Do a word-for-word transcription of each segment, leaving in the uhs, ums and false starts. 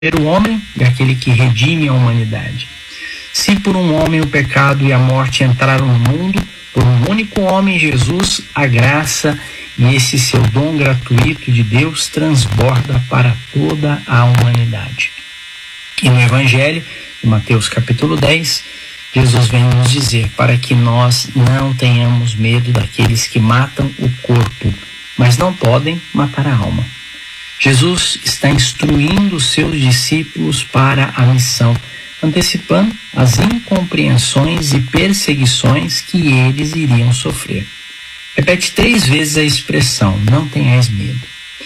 o homem e aquele que redime a humanidade. Se por um homem o pecado e a morte entraram no mundo, por um único homem, Jesus, a graça e esse seu dom gratuito de Deus transborda para toda a humanidade. E no Evangelho, em Mateus capítulo dez, Jesus vem nos dizer para que nós não tenhamos medo daqueles que matam o corpo, mas não podem matar a alma. Jesus está instruindo os seus discípulos para a missão, antecipando as incompreensões e perseguições que eles iriam sofrer. Repete três vezes a expressão, não tenhais medo.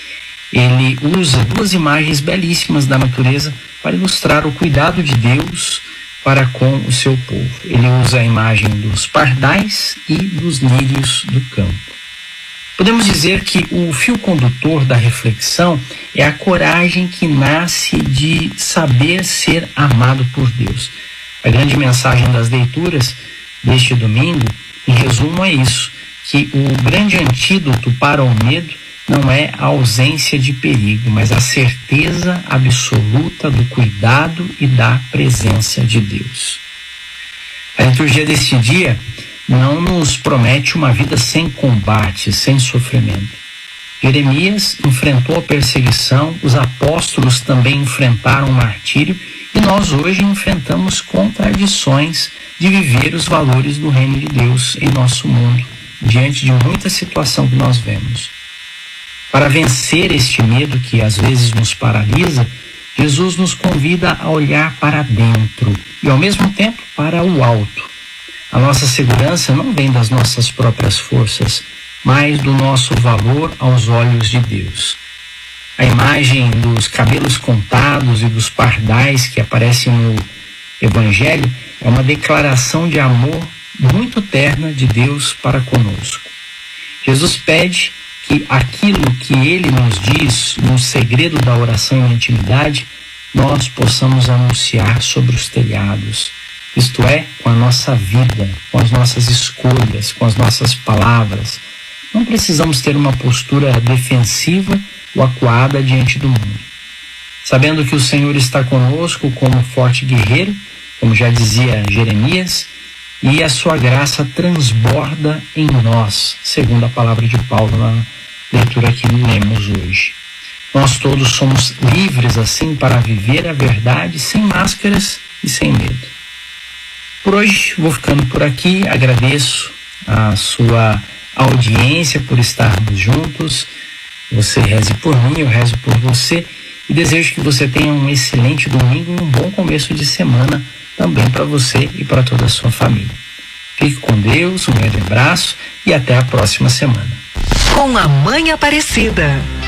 Ele usa duas imagens belíssimas da natureza para ilustrar o cuidado de Deus para com o seu povo. Ele usa a imagem dos pardais e dos lírios do campo. Podemos dizer que o fio condutor da reflexão é a coragem que nasce de saber ser amado por Deus. A grande mensagem das leituras deste domingo, em resumo, é isso, que o grande antídoto para o medo não é a ausência de perigo, mas a certeza absoluta do cuidado e da presença de Deus. A liturgia deste dia não nos promete uma vida sem combate, sem sofrimento. Jeremias enfrentou a perseguição, os apóstolos também enfrentaram o martírio e nós hoje enfrentamos contradições de viver os valores do reino de Deus em nosso mundo, diante de muita situação que nós vemos. Para vencer este medo que às vezes nos paralisa, Jesus nos convida a olhar para dentro e ao mesmo tempo para o alto. A nossa segurança não vem das nossas próprias forças, mas do nosso valor aos olhos de Deus. A imagem dos cabelos contados e dos pardais que aparecem no Evangelho é uma declaração de amor muito terna de Deus para conosco. Jesus pede que aquilo que Ele nos diz no segredo da oração e na intimidade, nós possamos anunciar sobre os telhados. Isto é, com a nossa vida, com as nossas escolhas, com as nossas palavras. Não precisamos ter uma postura defensiva ou acuada diante do mundo. Sabendo que o Senhor está conosco como forte guerreiro, como já dizia Jeremias, e a sua graça transborda em nós, segundo a palavra de Paulo na leitura que lemos hoje. Nós todos somos livres assim para viver a verdade sem máscaras e sem medo. Por hoje vou ficando por aqui, agradeço a sua audiência por estarmos juntos. Você reze por mim, eu rezo por você e desejo que você tenha um excelente domingo e um bom começo de semana também para você e para toda a sua família. Fique com Deus, um grande abraço e até a próxima semana. Com a Mãe Aparecida.